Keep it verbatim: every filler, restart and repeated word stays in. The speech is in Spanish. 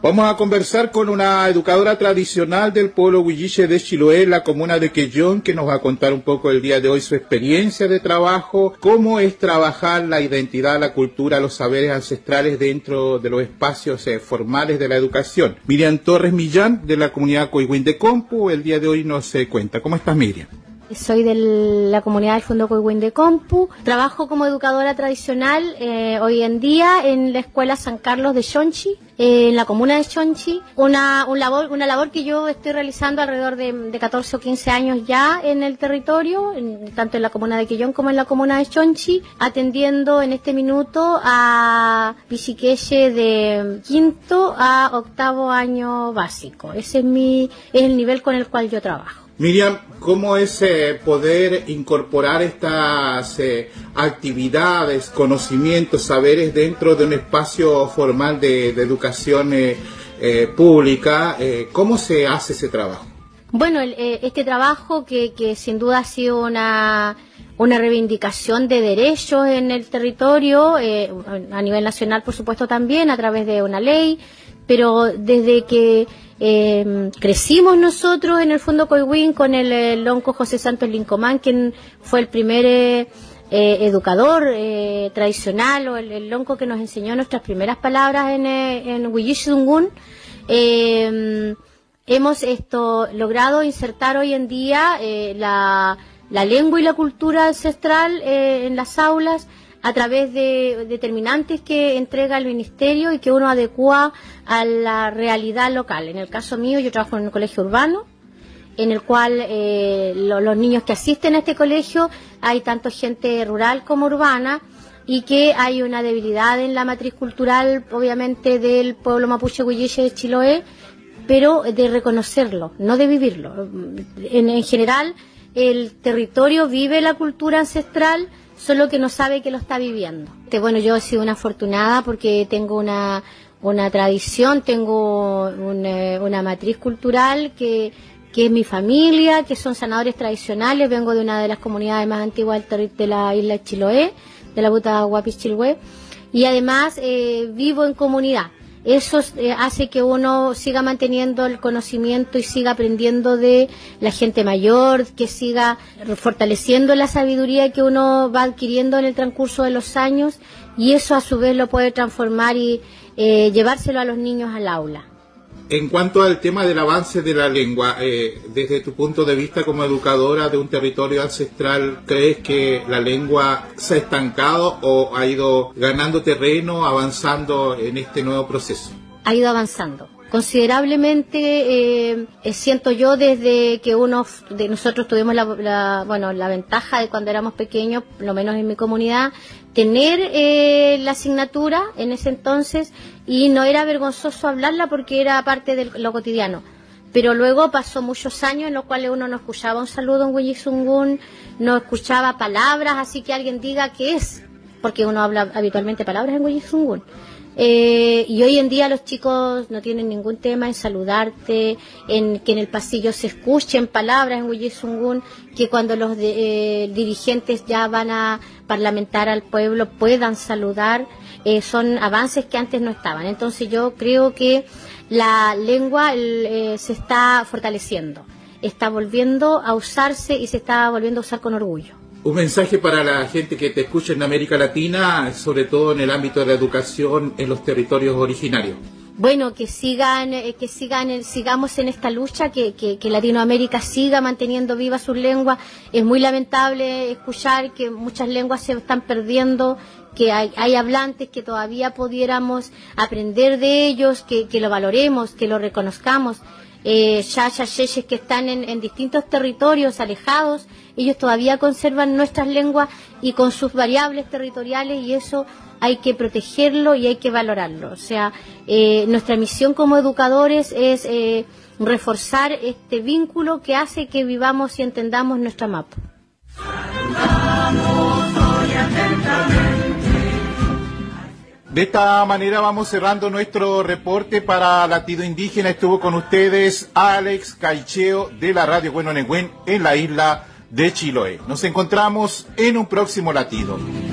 Vamos a conversar con una educadora tradicional del pueblo huilliche de Chiloé, la comuna de Quellón, que nos va a contar un poco el día de hoy su experiencia de trabajo, cómo es trabajar la identidad, la cultura, los saberes ancestrales dentro de los espacios eh, formales de la educación. Miriam Torres Millán, de la comunidad Coihuín de Compu, el día de hoy nos eh, cuenta. ¿Cómo estás, Miriam? Soy de la comunidad del Fondo Coihuín de Compu. Trabajo como educadora tradicional eh, hoy en día en la escuela San Carlos de Xonchi, eh, en la comuna de Xonchi. Una, un labor, una labor que yo estoy realizando alrededor de, de catorce o quince años ya en el territorio, en, tanto en la comuna de Quellón como en la comuna de Xonchi, atendiendo en este minuto a pichiqueye de quinto a octavo año básico. Ese es, mi, es el nivel con el cual yo trabajo. Miriam, ¿cómo es eh, poder incorporar estas eh, actividades, conocimientos, saberes dentro de un espacio formal de, de educación eh, eh, pública? Eh, ¿Cómo se hace ese trabajo? Bueno, el, eh, este trabajo que, que sin duda ha sido una, una reivindicación de derechos en el territorio, eh, a nivel nacional por supuesto también, a través de una ley, pero desde que Eh, crecimos nosotros en el Fondo Coihuín con el, el lonco José Santos Lincomán, quien fue el primer eh, eh, educador eh, tradicional, o el, el lonco que nos enseñó nuestras primeras palabras en, eh, en Huilliche Zungun. Eh, hemos esto logrado insertar hoy en día eh, la, la lengua y la cultura ancestral eh, en las aulas, a través de determinantes que entrega el Ministerio y que uno adecua a la realidad local. En el caso mío, yo trabajo en un colegio urbano, en el cual eh, lo, los niños que asisten a este colegio, hay tanto gente rural como urbana, y que hay una debilidad en la matriz cultural, obviamente, del pueblo mapuche huilliche de Chiloé, pero de reconocerlo, no de vivirlo. En, en general, el territorio vive la cultura ancestral, solo que no sabe que lo está viviendo. Bueno, yo he sido una afortunada porque tengo una, una tradición, tengo una, una matriz cultural que, que es mi familia, que son sanadores tradicionales. Vengo de una de las comunidades más antiguas del de la isla de Chiloé, de la Buta Huapis Chilhue, y además eh, vivo en comunidad. Eso eh, hace que uno siga manteniendo el conocimiento y siga aprendiendo de la gente mayor, que siga fortaleciendo la sabiduría que uno va adquiriendo en el transcurso de los años, y eso a su vez lo puede transformar y eh, llevárselo a los niños al aula. En cuanto al tema del avance de la lengua, eh, desde tu punto de vista como educadora de un territorio ancestral, ¿crees que la lengua se ha estancado o ha ido ganando terreno, avanzando en este nuevo proceso? Ha ido avanzando considerablemente, eh, siento yo, desde que uno de nosotros tuvimos la, la, bueno, la ventaja de cuando éramos pequeños, lo menos en mi comunidad, tener eh, la asignatura en ese entonces, y no era vergonzoso hablarla porque era parte de lo cotidiano. Pero luego pasó muchos años en los cuales uno no escuchaba un saludo en Huilliche Zungun, no escuchaba palabras, así que alguien diga qué es, porque uno habla habitualmente palabras en Huilliche Zungun. Eh, y hoy en día los chicos no tienen ningún tema en saludarte, en que en el pasillo se escuchen palabras en Huilliche Zungun, que cuando los de, eh, dirigentes ya van a parlamentar al pueblo puedan saludar. Eh, son avances que antes no estaban. Entonces yo creo que la lengua el, eh, se está fortaleciendo, está volviendo a usarse y se está volviendo a usar con orgullo. Un mensaje para la gente que te escucha en América Latina, sobre todo en el ámbito de la educación en los territorios originarios. Bueno, que sigan, eh, que sigan, eh, sigamos en esta lucha, que, que, que Latinoamérica siga manteniendo viva sus lenguas. Es muy lamentable escuchar que muchas lenguas se están perdiendo, que hay, hay hablantes que todavía pudiéramos aprender de ellos, que, que lo valoremos, que lo reconozcamos. Eh, yayas, yeyes que están en, en distintos territorios alejados, ellos todavía conservan nuestras lenguas y con sus variables territoriales, y eso hay que protegerlo y hay que valorarlo. O sea, eh, nuestra misión como educadores es eh, reforzar este vínculo que hace que vivamos y entendamos nuestra mapa. De esta manera vamos cerrando nuestro reporte para Latido Indígena. Estuvo con ustedes Alex Caicheo de la Radio Bueno Nehuen en la isla de Chiloé. Nos encontramos en un próximo Latido.